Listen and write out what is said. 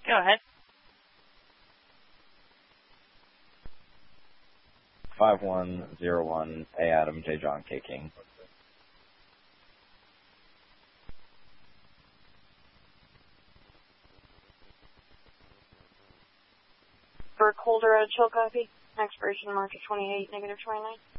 Go ahead. 5101 A Adam J John K King. For Colder, chill copy. Expiration March 28, -29.